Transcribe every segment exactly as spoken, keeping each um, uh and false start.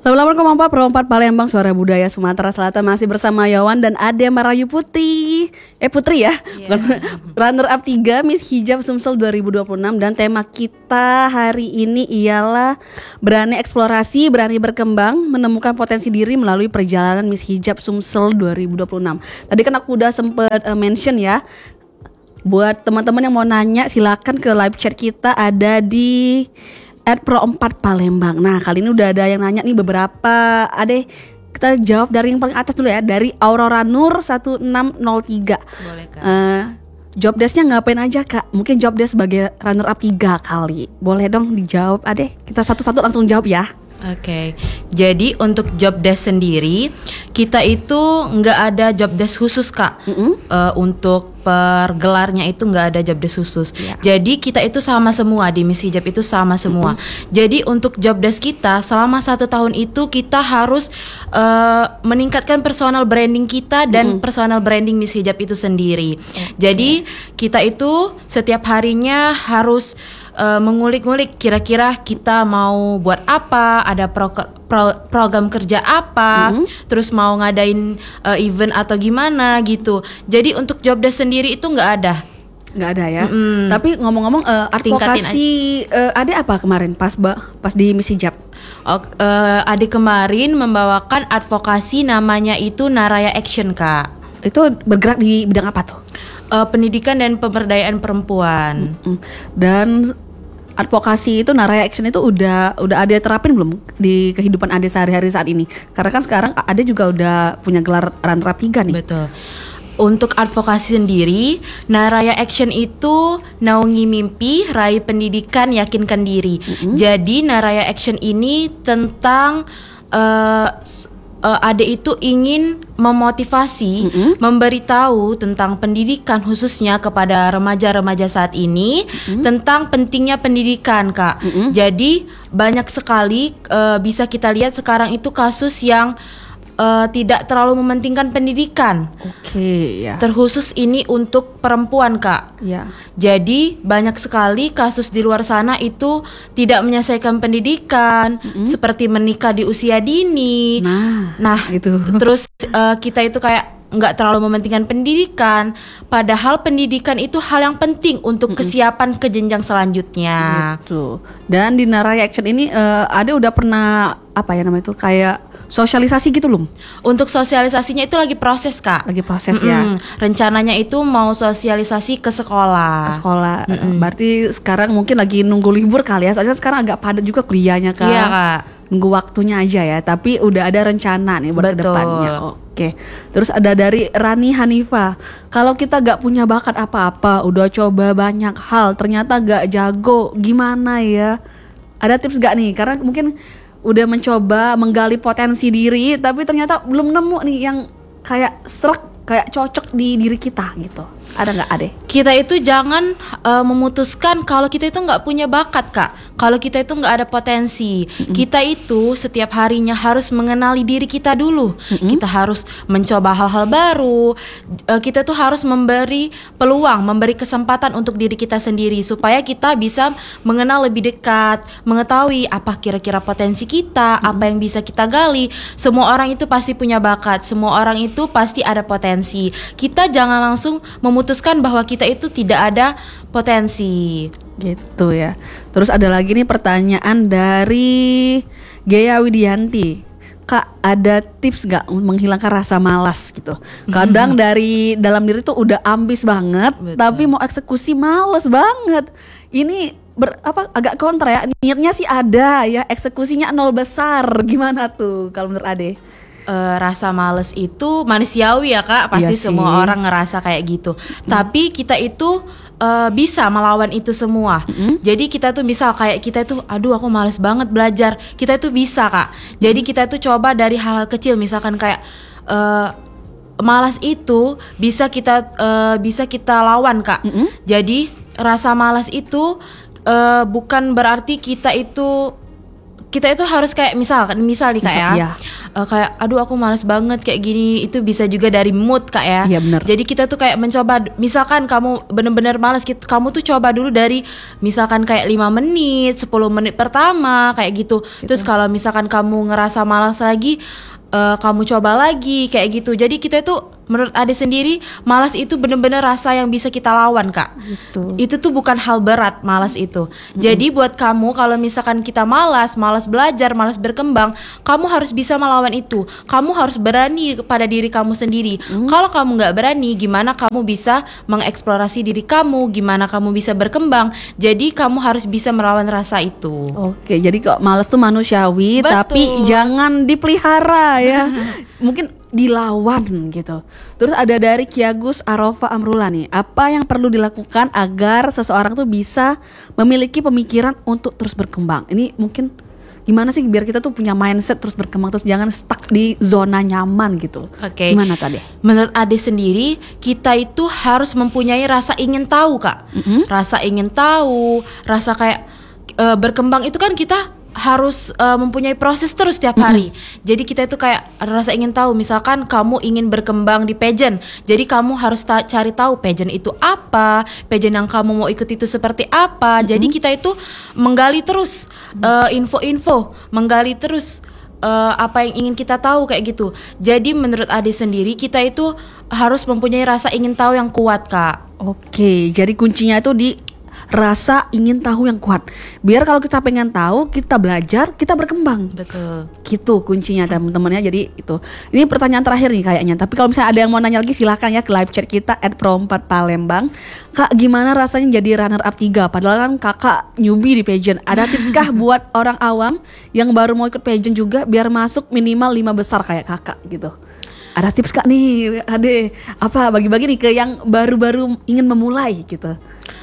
Lama-lama Kompa Perempat Palembang Suara Budaya Sumatera Selatan masih bersama Yawan dan Ade Marayu Putri. Eh Putri ya. Yeah. Runner up tiga Miss Hijab Sumsel dua ribu dua puluh enam dan tema kita hari ini ialah berani eksplorasi, berani berkembang, menemukan potensi diri melalui perjalanan Miss Hijab Sumsel dua ribu dua puluh enam. Tadi kan aku udah sempet uh, mention ya. Buat teman-teman yang mau nanya silakan ke live chat kita ada di at pro empat Palembang. Nah kali ini udah ada yang nanya nih beberapa. Ade kita jawab dari yang paling atas dulu ya. Dari Aurora Nur satu enam nol tiga. Boleh Kak. uh, Job desknya ngapain aja Kak? Mungkin job desk sebagai runner up tiga kali. Boleh dong dijawab Ade. Kita satu-satu langsung jawab ya. Oke, okay. Jadi untuk job desk sendiri kita itu nggak ada job desk khusus Kak. Mm-hmm. uh, Untuk pergelarnya itu nggak ada job desk khusus. Yeah. Jadi kita itu sama semua di Miss Hijab itu sama semua. Mm-hmm. Jadi untuk job desk kita selama satu tahun itu kita harus uh, meningkatkan personal branding kita dan mm-hmm. personal branding Miss Hijab itu sendiri. Okay. Jadi kita itu setiap harinya harus Uh, mengulik-ngulik kira-kira kita mau buat apa, ada pro, pro, program kerja apa, mm-hmm. terus mau ngadain uh, event atau gimana gitu. Jadi untuk job desk sendiri itu nggak ada, nggak ada ya. Mm-hmm. Tapi ngomong-ngomong uh, advokasi uh, ada apa kemarin pas ba, pas di Miss Hijab? Oh, uh, adik kemarin membawakan advokasi namanya itu Naraya Action Kak. Itu bergerak di bidang apa tuh? Uh, pendidikan dan pemberdayaan perempuan. Mm-hmm. Dan advokasi itu Naraya Action itu udah udah ada terapin belum di kehidupan Ade sehari-hari saat ini? Karena kan sekarang Ade juga udah punya gelar runner up tiga nih. Betul. Untuk advokasi sendiri, Naraya Action itu naungi mimpi, raih pendidikan, yakinkan diri. Mm-hmm. Jadi Naraya Action ini tentang uh, Uh, Ade itu ingin memotivasi, mm-hmm. memberitahu tentang pendidikan khususnya kepada remaja-remaja saat ini, mm-hmm. tentang pentingnya pendidikan Kak. Mm-hmm. Jadi banyak sekali uh, bisa kita lihat sekarang itu kasus yang uh, tidak terlalu mementingkan pendidikan. Oke, okay, ya. Terkhusus ini untuk perempuan Kak. Ya. Jadi banyak sekali kasus di luar sana itu tidak menyelesaikan pendidikan, mm-hmm. seperti menikah di usia dini. Nah, nah itu. Terus uh, kita itu kayak nggak terlalu mementingkan pendidikan, padahal pendidikan itu hal yang penting untuk mm-hmm. kesiapan ke jenjang selanjutnya. Gitu. Dan di Naraya Action ini uh, Ade udah pernah apa ya namanya itu kayak sosialisasi gitu loh. Untuk sosialisasinya itu lagi proses Kak. Lagi proses mm-hmm. ya. Rencananya itu mau sosialisasi ke sekolah. Ke sekolah. Mm-hmm. Berarti sekarang mungkin lagi nunggu libur kali ya. Soalnya sekarang agak padat juga kuliahnya Kak. Iya Kak. Nunggu waktunya aja ya. Tapi udah ada rencana nih buat kedepannya. Oke. Terus ada dari Rani Hanifa. Kalau kita gak punya bakat apa-apa, udah coba banyak hal, ternyata gak jago, gimana ya? Ada tips gak nih? Karena mungkin udah mencoba menggali potensi diri tapi ternyata belum nemu nih yang kayak serak, kayak cocok di diri kita gitu. Ada nggak Ade? Kita itu jangan uh, memutuskan kalau kita itu nggak punya bakat Kak. Kalau kita itu nggak ada potensi. Mm-hmm. Kita itu setiap harinya harus mengenali diri kita dulu. Mm-hmm. Kita harus mencoba hal-hal baru. Uh, kita tuh harus memberi peluang, memberi kesempatan untuk diri kita sendiri supaya kita bisa mengenal lebih dekat, mengetahui apa kira-kira potensi kita, mm-hmm. apa yang bisa kita gali. Semua orang itu pasti punya bakat. Semua orang itu pasti ada potensi. Kita jangan langsung memutuskan bahwa kita itu tidak ada potensi. Gitu ya. Terus ada lagi nih pertanyaan dari Gea Widianti. Kak, ada tips gak menghilangkan rasa malas gitu? Kadang dari dalam diri tuh udah ambis banget, betul. Tapi mau eksekusi males banget. Ini ber, apa agak kontra ya. Niatnya sih ada ya, eksekusinya nol besar. Gimana tuh kalau menurut Ade? Uh, rasa males itu manusiawi ya Kak, pasti iya semua orang ngerasa kayak gitu. Mm. Tapi kita itu uh, bisa melawan itu semua. Mm-hmm. Jadi kita tuh misal kayak kita itu, aduh aku males banget belajar. Kita itu bisa Kak. Jadi mm. kita tuh coba dari hal-hal kecil, misalkan kayak uh, malas itu bisa kita uh, bisa kita lawan Kak. Mm-hmm. Jadi rasa malas itu uh, bukan berarti kita itu kita itu harus kayak misal misal nih Kak ya. Iya. uh, kayak aduh aku malas banget kayak gini, itu bisa juga dari mood Kak ya. Iya, benar. Jadi kita tuh kayak mencoba, misalkan kamu bener-bener malas, kita, kamu tuh coba dulu dari misalkan kayak lima menit, sepuluh menit pertama kayak gitu. gitu. Terus kalau misalkan kamu ngerasa malas lagi, uh, kamu coba lagi kayak gitu. Jadi kita itu menurut Ade sendiri, malas itu bener-bener rasa yang bisa kita lawan Kak. Gitu. Itu tuh bukan hal berat malas itu. Mm-hmm. Jadi buat kamu kalau misalkan kita malas, malas belajar, malas berkembang, kamu harus bisa melawan itu. Kamu harus berani pada diri kamu sendiri. Mm-hmm. Kalau kamu nggak berani, gimana kamu bisa mengeksplorasi diri kamu? Gimana kamu bisa berkembang? Jadi kamu harus bisa melawan rasa itu. Oke, jadi kok malas tuh manusiawi, Betul. tapi jangan dipelihara ya. Mungkin dilawan gitu. Terus ada dari Kiagus Arofa Amrullah nih, apa yang perlu dilakukan agar seseorang tuh bisa memiliki pemikiran untuk terus berkembang? Ini mungkin gimana sih biar kita tuh punya mindset terus berkembang, terus jangan stuck di zona nyaman gitu. Oke. Okay. Gimana tadi? Menurut Ade sendiri, kita itu harus mempunyai rasa ingin tahu Kak. Mm-hmm. Rasa ingin tahu, rasa kayak e, berkembang itu kan kita harus uh, mempunyai proses terus setiap hari. Mm-hmm. Jadi kita itu kayak rasa ingin tahu. Misalkan kamu ingin berkembang di pageant, jadi kamu harus ta- cari tahu pageant itu apa, pageant yang kamu mau ikut itu seperti apa. Mm-hmm. Jadi kita itu menggali terus uh, info-info, menggali terus uh, apa yang ingin kita tahu kayak gitu. Jadi menurut Ade sendiri, kita itu harus mempunyai rasa ingin tahu yang kuat Kak. Oke, jadi kuncinya itu di rasa ingin tahu yang kuat. Biar kalau kita pengen tahu, kita belajar, kita berkembang. Betul. Gitu kuncinya teman-teman ya. Jadi itu. Ini pertanyaan terakhir nih kayaknya. Tapi kalau misalnya ada yang mau nanya lagi, silahkan ya ke live chat kita at pro empat Palembang. Kak, gimana rasanya jadi runner up tiga? Padahal kan kakak newbie di pageant. Ada tips kah buat orang awam yang baru mau ikut pageant juga biar masuk minimal lima besar kayak kakak gitu? Ada tips Kak nih, Ade? Apa bagi-bagi nih ke yang baru-baru ingin memulai gitu?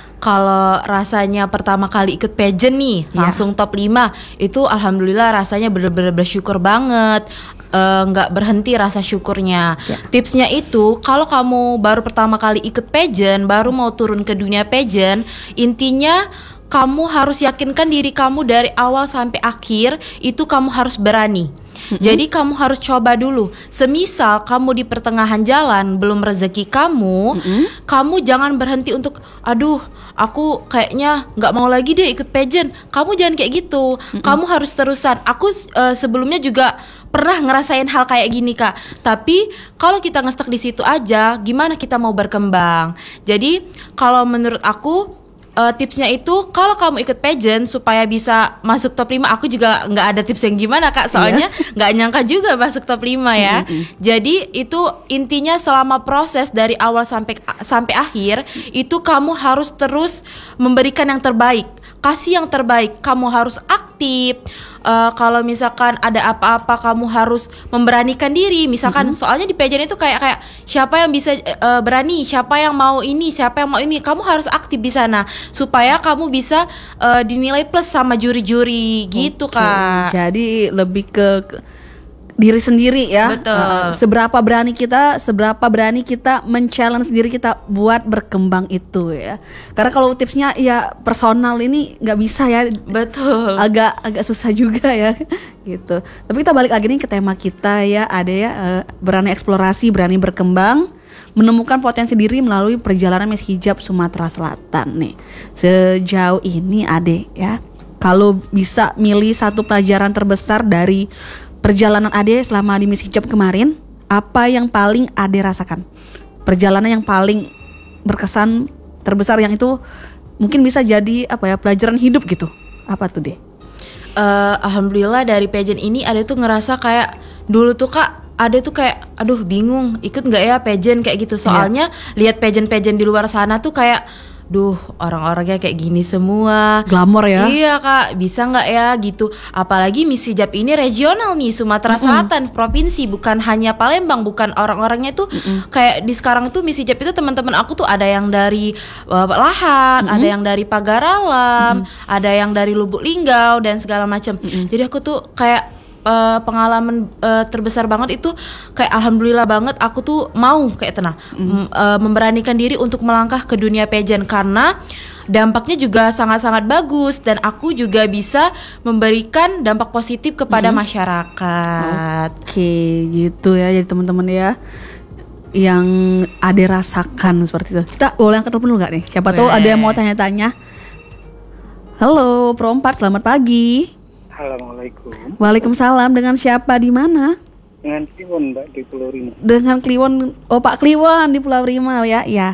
Kalau rasanya pertama kali ikut pageant nih, ya, langsung top lima, itu alhamdulillah rasanya bener-bener bersyukur banget. Nggak uh, berhenti rasa syukurnya. Ya. Tipsnya itu, kalau kamu baru pertama kali ikut pageant, baru mau turun ke dunia pageant, intinya kamu harus yakinkan diri kamu dari awal sampai akhir, itu kamu harus berani. Mm-hmm. Jadi kamu harus coba dulu. Semisal kamu di pertengahan jalan belum rezeki kamu, mm-hmm. kamu jangan berhenti untuk aduh, aku kayaknya nggak mau lagi deh ikut pageant. Kamu jangan kayak gitu. Mm-hmm. Kamu harus terusan. Aku uh, sebelumnya juga pernah ngerasain hal kayak gini Kak. Tapi kalau kita ngestak di situ aja, gimana kita mau berkembang? Jadi kalau menurut aku, Uh, tipsnya itu kalau kamu ikut pageant supaya bisa masuk top lima, aku juga nggak ada tips yang gimana Kak, soalnya nggak nyangka juga masuk top lima ya. Mm-hmm. Jadi itu intinya selama proses dari awal sampai sampai akhir itu kamu harus terus memberikan yang terbaik, kasih yang terbaik, kamu harus aktif. Uh, kalau misalkan ada apa-apa kamu harus memberanikan diri. Misalkan mm-hmm. soalnya di pageant itu kayak kayak siapa yang bisa uh, berani, siapa yang mau ini, siapa yang mau ini. Kamu harus aktif di sana supaya kamu bisa uh, dinilai plus sama juri-juri gitu okay. Kak. Jadi lebih ke, ke diri sendiri ya. Betul. Uh, seberapa berani kita, seberapa berani kita men-challenge diri kita buat berkembang itu ya. Karena kalau tipsnya ya personal ini nggak bisa ya. Betul. Agak agak susah juga ya gitu. Tapi kita balik lagi nih ke tema kita ya, ada ya uh, berani eksplorasi, berani berkembang, menemukan potensi diri melalui perjalanan Miss Hijab Sumatera Selatan nih. Sejauh ini Ade ya, kalau bisa milih satu pelajaran terbesar dari perjalanan Ade selama di Miss Hijab kemarin, apa yang paling Ade rasakan? Perjalanan yang paling berkesan terbesar yang itu mungkin bisa jadi apa ya, pelajaran hidup gitu. Apa tuh deh? Uh, Alhamdulillah dari pageant ini Ade tuh ngerasa kayak dulu tuh Kak, Ade tuh kayak aduh bingung ikut nggak ya pageant kayak gitu. Soalnya yeah. lihat pageant-pageant di luar sana tuh kayak duh, orang-orangnya kayak gini semua, glamor ya. Iya Kak, bisa nggak ya gitu. Apalagi Miss Hijab ini regional nih, Sumatera mm-hmm. Selatan, provinsi, bukan hanya Palembang, bukan orang-orangnya tuh mm-hmm. kayak di sekarang tuh Miss Hijab itu teman-teman aku tuh ada yang dari uh, Lahat, mm-hmm. ada yang dari Pagaralam, mm-hmm. ada yang dari Lubuk Linggau dan segala macam. Mm-hmm. Jadi aku tuh kayak Uh, pengalaman uh, terbesar banget itu kayak alhamdulillah banget aku tuh mau kayak tenang mm. m- uh, memberanikan diri untuk melangkah ke dunia pageant karena dampaknya juga sangat-sangat bagus dan aku juga bisa memberikan dampak positif kepada hmm. masyarakat. Oke, gitu ya jadi teman-teman ya yang Ade rasakan seperti itu. Kita boleh angkat telepon dulu nggak nih? Siapa tahu ada yang mau tanya-tanya. Halo, Pro empat, selamat pagi. Assalamualaikum. Waalaikumsalam. Dengan siapa di mana? Dengan Kliwon, Mbak, di Pulau Rimau. Dengan Kliwon, oh Pak Kliwon di Pulau Rimau ya, ya.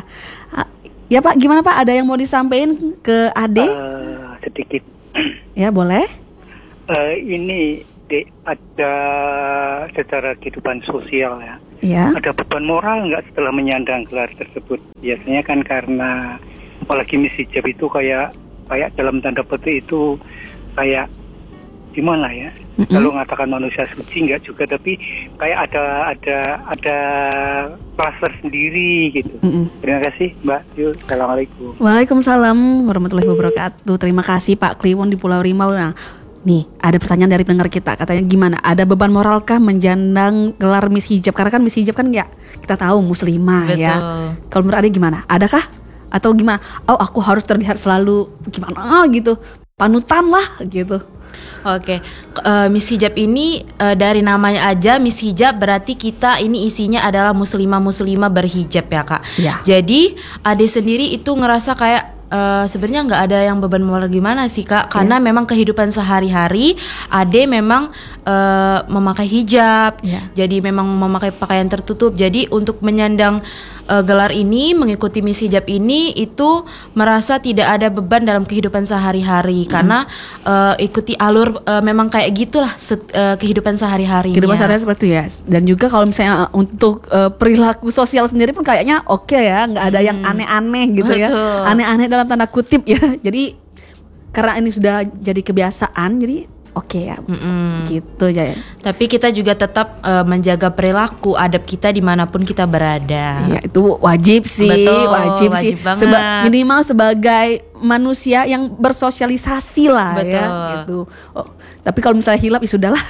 Ya Pak, gimana Pak? Ada yang mau disampaikan ke Ade? Uh, sedikit. Ya boleh. Uh, ini de, ada secara kehidupan sosial ya. Ya. Ada beban moral nggak setelah menyandang gelar tersebut? Biasanya kan karena apalagi Miss Hijab itu kayak kayak dalam tanda petik itu kayak gimana ya? Mm-hmm. Kalau mengatakan manusia suci enggak juga, tapi kayak ada ada ada klaster sendiri gitu. Mm-hmm. Terima kasih Mbak. Yuk, assalamualaikum. Waalaikumsalam warahmatullahi wabarakatuh. Terima kasih Pak Kliwon di Pulau Rimau. Nah, nih ada pertanyaan dari pendengar kita. Katanya gimana? Ada beban moralkah menjandang gelar Miss Hijab? Karena kan Miss Hijab kan ya kita tahu muslimah. Betul. Ya. Kalau menurut Ade gimana? Adakah? Atau gimana? Oh aku harus terlihat selalu gimana gitu? Panutan lah gitu. Oke, uh, Miss Hijab ini uh, dari namanya aja Miss Hijab berarti kita ini isinya adalah muslimah-muslimah berhijab ya Kak. Ya. Jadi Ade sendiri itu ngerasa kayak uh, sebenarnya nggak ada yang beban moral gimana sih Kak, karena ya. memang kehidupan sehari-hari Ade memang uh, memakai hijab, ya. Jadi memang memakai pakaian tertutup. Jadi untuk menyandang Uh, gelar ini, mengikuti Miss Hijab ini itu merasa tidak ada beban dalam kehidupan sehari-hari hmm. karena uh, ikuti alur uh, memang kayak gitulah set, uh, kehidupan sehari-hari. Kehidupan sehari-hari seperti itu ya. Dan juga kalau misalnya uh, untuk uh, perilaku sosial sendiri pun kayaknya oke okay ya, nggak ada hmm. yang aneh-aneh gitu. Betul. Ya. Aneh-aneh dalam tanda kutip ya. Jadi karena ini sudah jadi kebiasaan, jadi oke okay ya, mm-hmm. gitu ya. Tapi kita juga tetap uh, menjaga perilaku adab kita dimanapun kita berada. Ya itu wajib sih, Betul, wajib, wajib sih. banget. Seba- minimal sebagai manusia yang bersosialisasi lah. Betul. Ya. Gitu. Oh, tapi kalau misalnya hilap ya sudahlah.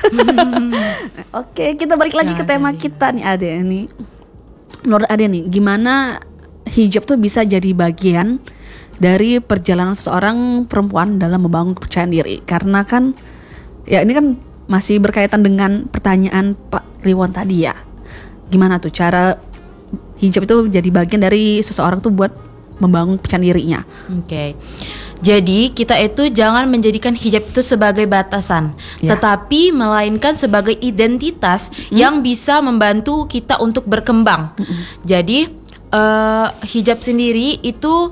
Oke, kita balik lagi nah, ke tema jadi. kita nih Ade nih. Menurut Ade nih, gimana hijab tuh bisa jadi bagian dari perjalanan seseorang perempuan dalam membangun kepercayaan diri? Karena kan ya ini kan masih berkaitan dengan pertanyaan Pak Kliwon tadi ya. Gimana tuh cara hijab itu jadi bagian dari seseorang tuh buat membangun kepercayaan dirinya? Oke. Okay. Jadi kita itu jangan menjadikan hijab itu sebagai batasan, ya. Tetapi melainkan sebagai identitas hmm. yang bisa membantu kita untuk berkembang. Hmm. Jadi uh, hijab sendiri itu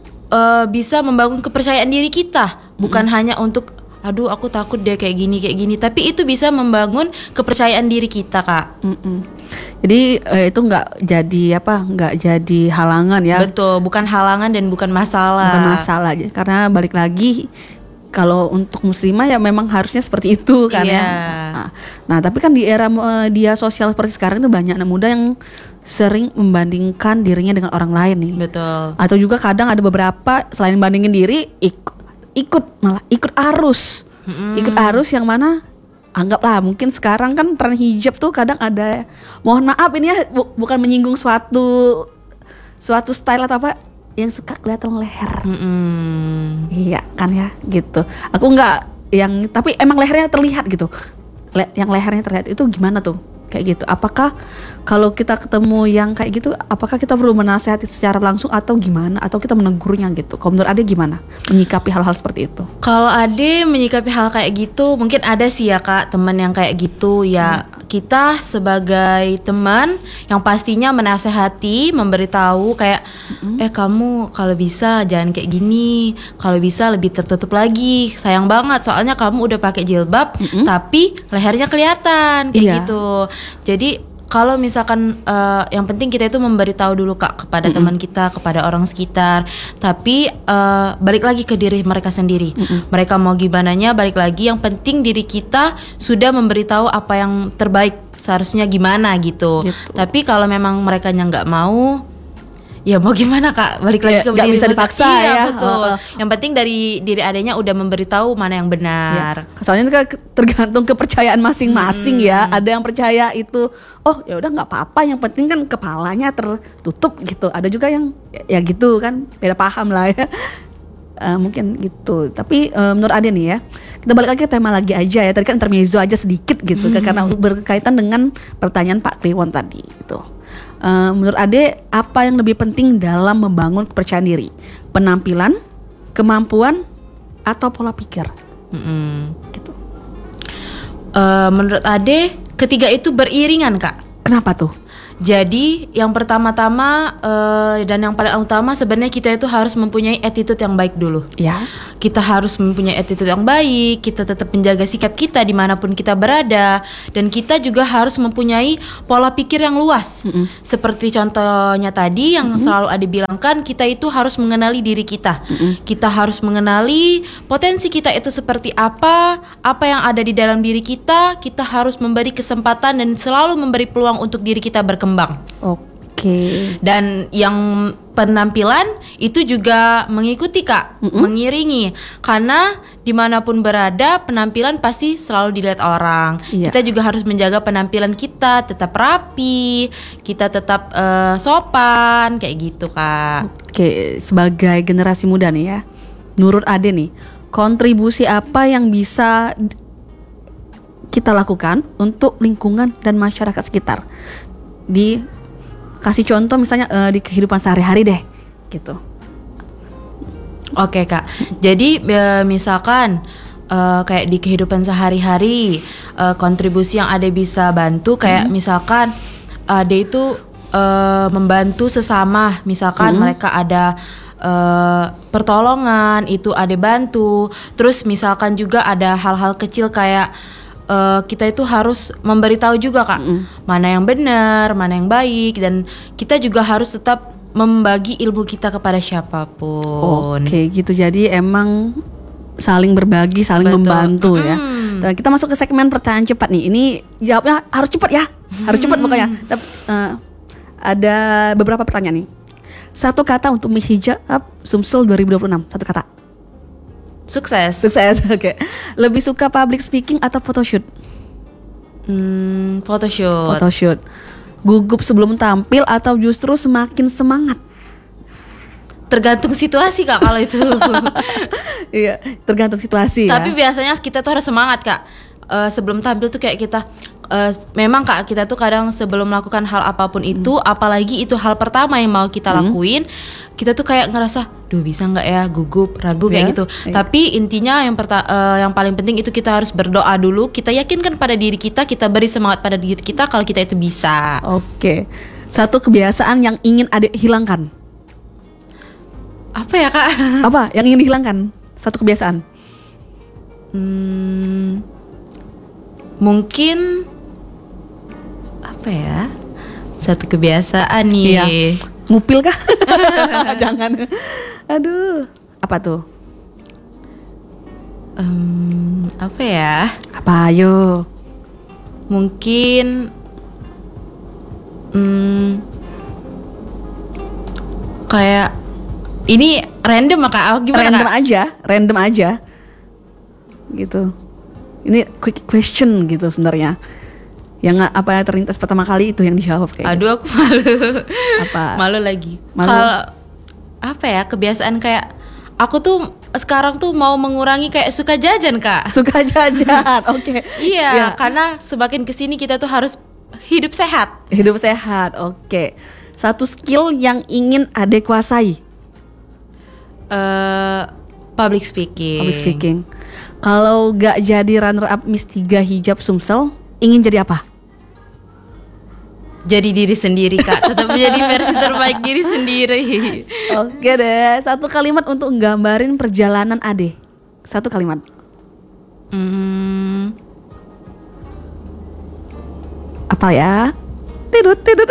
uh, bisa membangun kepercayaan diri kita, bukan hmm. hanya untuk aduh aku takut dia kayak gini kayak gini, tapi itu bisa membangun kepercayaan diri kita Kak. Mm-mm. Jadi eh, itu nggak jadi apa nggak jadi halangan ya? Betul, bukan halangan dan bukan masalah. Bukan masalah, karena balik lagi kalau untuk muslimah ya memang harusnya seperti itu kan yeah. ya. Nah, nah tapi kan di era media sosial seperti sekarang itu banyak anak muda yang sering membandingkan dirinya dengan orang lain nih. Betul. Atau juga kadang ada beberapa selain bandingin diri ik- ikut malah ikut arus hmm. ikut arus yang mana anggaplah mungkin sekarang kan tren hijab tuh kadang ada, mohon maaf ini ya bu- bukan menyinggung suatu suatu style atau apa yang suka kelihatan leher. hmm. Iya kan ya gitu, aku nggak yang tapi emang lehernya terlihat gitu. Le- yang lehernya terlihat itu gimana tuh kayak gitu? Apakah kalau kita ketemu yang kayak gitu, apakah kita perlu menasihati secara langsung atau gimana? Atau kita menegurnya gitu? Kalau menurut Ade gimana menyikapi hal-hal seperti itu? Kalau Ade menyikapi hal kayak gitu, mungkin ada sih ya Kak teman yang kayak gitu ya. Hmm. Kita sebagai teman yang pastinya menasehati, memberitahu kayak hmm. eh kamu kalau bisa jangan kayak gini, kalau bisa lebih tertutup lagi. Sayang banget soalnya kamu udah pakai jilbab hmm. tapi lehernya kelihatan kayak iya. gitu. Jadi kalau misalkan uh, yang penting kita itu memberitahu dulu Kak kepada mm-hmm. teman kita, kepada orang sekitar. Tapi uh, balik lagi ke diri mereka sendiri. Mm-hmm. Mereka mau gimananya balik lagi. Yang penting diri kita sudah memberitahu apa yang terbaik seharusnya gimana gitu. gitu. Tapi kalau memang mereka nya nggak mau, ya mau gimana Kak, balik lagi ya, ke diri bisa dipaksa iya, ya betul. Uh, uh. Yang penting dari diri adanya udah memberitahu mana yang benar ya. Soalnya itu kan tergantung kepercayaan masing-masing hmm. ya. Ada yang percaya itu oh ya udah nggak apa-apa, yang penting kan kepalanya tertutup gitu. Ada juga yang ya, ya gitu kan beda paham lah ya. Uh, mungkin gitu. Tapi uh, menurut Ade nih ya, kita balik lagi ke tema lagi aja ya. Tadi kan intermezzo aja sedikit gitu, hmm. karena berkaitan dengan pertanyaan Pak Kliwon tadi. Gitu. Uh, menurut Ade, apa yang lebih penting dalam membangun kepercayaan diri? Penampilan, kemampuan, atau pola pikir? Hmm. Gitu. Uh, menurut Ade, ketiga itu beriringan Kak. Kenapa tuh? Jadi yang pertama-tama uh, dan yang paling utama sebenarnya kita itu harus mempunyai attitude yang baik dulu. Ya. Kita harus mempunyai attitude yang baik, kita tetap menjaga sikap kita dimanapun kita berada, dan kita juga harus mempunyai pola pikir yang luas. Mm-hmm. Seperti contohnya tadi yang mm-hmm. selalu Ade bilangkan, kita itu harus mengenali diri kita. Mm-hmm. Kita harus mengenali potensi kita itu seperti apa, apa yang ada di dalam diri kita. Kita harus memberi kesempatan dan selalu memberi peluang untuk diri kita berkembang. Oke. Okay. Dan yang penampilan itu juga mengikuti Kak, mm-hmm. mengiringi. Karena dimanapun berada, penampilan pasti selalu dilihat orang. Yeah. Kita juga harus menjaga penampilan kita tetap rapi, kita tetap uh, sopan, kayak gitu Kak. Oke, okay. Sebagai generasi muda nih ya, menurut Ade nih, kontribusi apa yang bisa kita lakukan untuk lingkungan dan masyarakat sekitar? Di kasih contoh misalnya uh, di kehidupan sehari-hari deh, gitu. Oke Kak, jadi e, misalkan e, kayak di kehidupan sehari-hari e, kontribusi yang Ade bisa bantu kayak hmm. misalkan Ade itu e, membantu sesama, misalkan hmm. mereka ada e, pertolongan itu Ade bantu. Terus misalkan juga ada hal-hal kecil kayak Uh, kita itu harus memberitahu juga Kak, mm. mana yang benar, mana yang baik, dan kita juga harus tetap membagi ilmu kita kepada siapapun. Oke, gitu. Jadi emang saling berbagi, saling Betul. membantu mm. ya. Dan kita masuk ke segmen pertanyaan cepat nih. Ini jawabnya harus cepat ya, harus cepat pokoknya. Tapi, uh, ada beberapa pertanyaan nih. Satu kata untuk Miss Hijab Sumsel dua ribu dua puluh enam. Satu kata. Sukses. Sukses, oke. Okay. Lebih suka public speaking atau photoshoot? Hmm, photoshoot. Photoshoot. Gugup sebelum tampil atau justru semakin semangat? Tergantung situasi Kak kalau itu. Iya, tergantung situasi. Tapi ya. biasanya kita tuh harus semangat Kak. Uh, sebelum tampil tuh kayak kita uh, memang Kak, kita tuh kadang sebelum melakukan hal apapun itu, hmm. apalagi itu hal pertama yang mau kita hmm. lakuin, kita tuh kayak ngerasa, duh bisa nggak ya, gugup, ragu kayak yeah. gitu. Yeah. Tapi intinya yang perta- uh, yang paling penting itu kita harus berdoa dulu. Kita yakinkan pada diri kita, kita beri semangat pada diri kita kalau kita itu bisa. Oke. Okay. Satu kebiasaan yang ingin Ade hilangkan. Apa ya Kak? Apa yang ingin dihilangkan? Satu kebiasaan. Hmm, mungkin apa ya? Satu kebiasaan nih. Iya. Ngupil kah? Jangan. Aduh. Apa tuh? Um, apa ya? Apa ayo? Mungkin um, kayak ini random Kak? Gimana Random Kak? aja, random aja. Gitu. Ini quick question gitu sebenarnya. Yang apa yang terlintas pertama kali itu yang dijawab kayak. Aduh aku malu. Apa? Malu lagi. Malu. Kalau apa ya, kebiasaan kayak aku tuh sekarang tuh mau mengurangi kayak suka jajan Kak. Suka jajan. Oke. Okay. Iya, ya. Karena semakin kesini kita tuh harus hidup sehat. Hidup sehat. Oke. Okay. Satu skill yang ingin Ade kuasai. Uh, public speaking. Public speaking. Kalau gak jadi runner up Miss tiga Hijab Sumsel, ingin jadi apa? Jadi diri sendiri Kak. Tetap menjadi versi terbaik diri sendiri. Oke deh. Satu kalimat untuk nggambarin perjalanan Ade. Satu kalimat. Hmm. Apa ya? Tidur tidur.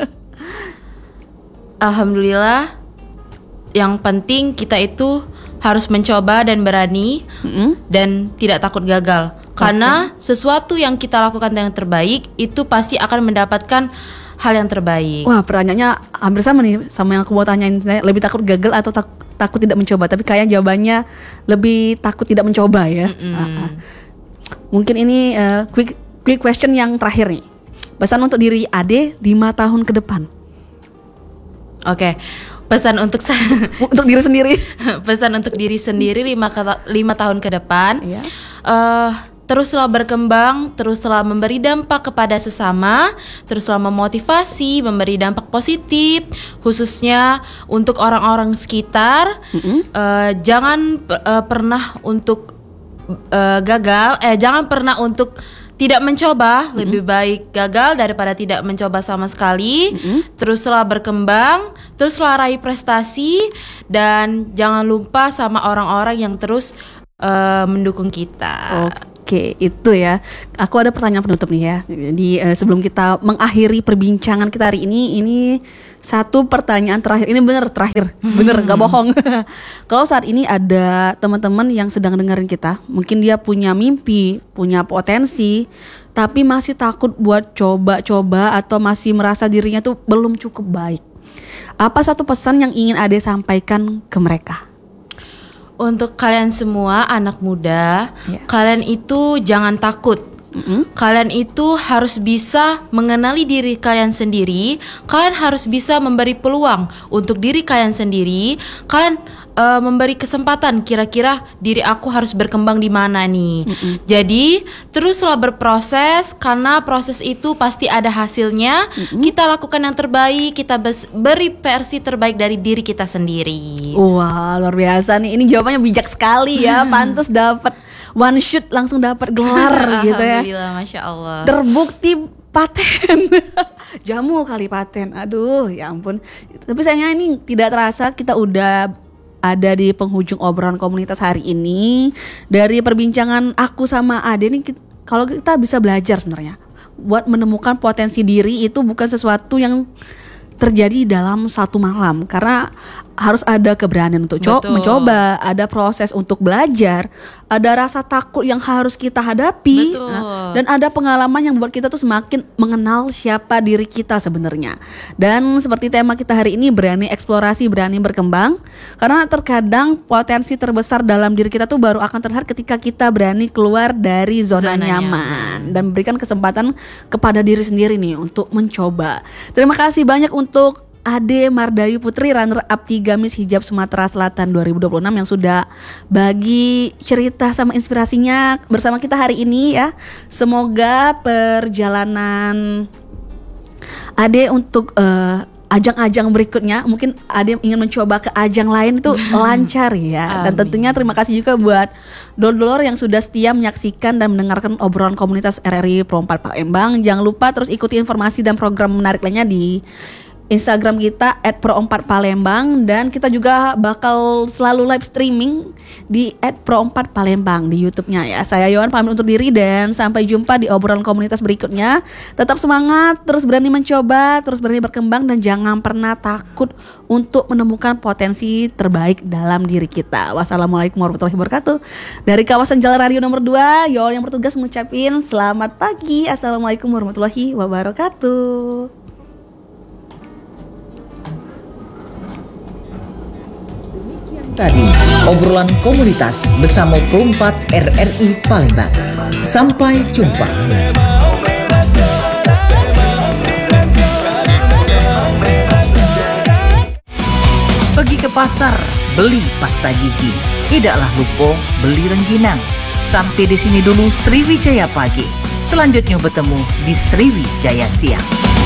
Alhamdulillah. Yang penting kita itu harus mencoba dan berani, mm-hmm. dan tidak takut gagal. Karena okay. sesuatu yang kita lakukan yang terbaik itu pasti akan mendapatkan hal yang terbaik. Wah, pertanyaannya hampir sama nih sama yang aku mau tanyain. Lebih takut gagal atau tak, takut tidak mencoba? Tapi kayaknya jawabannya lebih takut tidak mencoba ya. Uh-huh. Mungkin ini uh, quick quick question yang terakhir nih. Pesan untuk diri Ade lima tahun ke depan. Oke. Okay. Pesan untuk sa- untuk diri sendiri. pesan untuk diri sendiri lima, kata- lima tahun ke depan. Iya. Eh, teruslah berkembang, teruslah memberi dampak kepada sesama, teruslah memotivasi, memberi dampak positif, khususnya untuk orang-orang sekitar. Mm-mm. Eh, jangan eh, pernah untuk eh, gagal, eh jangan pernah untuk tidak mencoba. Mm-hmm. Lebih baik gagal daripada tidak mencoba sama sekali. Mm-hmm. Teruslah berkembang, teruslah raih prestasi, dan jangan lupa sama orang-orang yang terus uh, mendukung kita. Oke, itu ya. Aku ada pertanyaan penutup nih ya. Jadi uh, sebelum kita mengakhiri perbincangan kita hari ini, ini satu pertanyaan terakhir. Ini bener terakhir, bener gak bohong. Kalau saat ini ada teman-teman yang sedang dengerin kita, mungkin dia punya mimpi, punya potensi, tapi masih takut buat coba-coba atau masih merasa dirinya tuh belum cukup baik. Apa satu pesan yang ingin Ade sampaikan ke mereka? Untuk kalian semua anak muda, Ya. kalian itu jangan takut. Mm-hmm. Kalian itu harus bisa mengenali diri kalian sendiri. Kalian harus bisa memberi peluang untuk diri kalian sendiri. Kalian uh, memberi kesempatan, kira-kira diri aku harus berkembang di mana nih. Mm-hmm. Jadi teruslah berproses, karena proses itu pasti ada hasilnya. Mm-hmm. Kita lakukan yang terbaik. Kita bes- beri versi terbaik dari diri kita sendiri. Wah, luar biasa nih. Ini jawabannya bijak sekali ya. Pantes dapat one shoot langsung dapat gelar gitu ya. Alhamdulillah, masya Allah. Terbukti paten. Jamu kali paten. Aduh, ya ampun. Tapi sayangnya ini tidak terasa kita udah ada di penghujung obrolan komunitas hari ini. Dari perbincangan aku sama Ade nih, kita- kalau kita bisa belajar sebenarnya buat menemukan potensi diri itu bukan sesuatu yang terjadi dalam satu malam, karena harus ada keberanian untuk co- Betul. mencoba, ada proses untuk belajar, ada rasa takut yang harus kita hadapi. Betul. Nah, dan ada pengalaman yang buat kita tuh semakin mengenal siapa diri kita sebenarnya. Dan seperti tema kita hari ini, berani eksplorasi, berani berkembang, karena terkadang potensi terbesar dalam diri kita tuh baru akan terlihat ketika kita berani keluar dari zona, Zona nyaman, nyaman. dan memberikan kesempatan kepada diri sendiri nih untuk mencoba. Terima kasih banyak untuk Ade Mardayu Putri, runner up tiga Miss Hijab Sumatera Selatan dua ribu dua puluh enam yang sudah bagi cerita sama inspirasinya bersama kita hari ini ya. Semoga perjalanan Ade untuk uh, ajang-ajang berikutnya, mungkin Ade ingin mencoba ke ajang lain itu lancar ya. Dan Amin. tentunya terima kasih juga buat dulur-dulur yang sudah setia menyaksikan dan mendengarkan obrolan komunitas R R I Pro empat Palembang. Jangan lupa terus ikuti informasi dan program menarik lainnya di Instagram kita et pro empat palembang, dan kita juga bakal selalu live streaming di et pro empat palembang di YouTube-nya ya. Saya Yohan pamit untuk diri dan sampai jumpa di obrolan komunitas berikutnya. Tetap semangat, terus berani mencoba, terus berani berkembang, dan jangan pernah takut untuk menemukan potensi terbaik dalam diri kita. Wassalamualaikum warahmatullahi wabarakatuh. Dari kawasan Jalan Radio nomor dua, Yol yang bertugas mengucapin selamat pagi. Assalamualaikum warahmatullahi wabarakatuh. Tadi obrolan komunitas bersama Pro empat R R I Palembang. Sampai jumpa. Pergi ke pasar, beli pasta gigi. Tidaklah lupa beli rengginang. Sampai di sini dulu Sriwijaya Pagi. Selanjutnya bertemu di Sriwijaya Siang.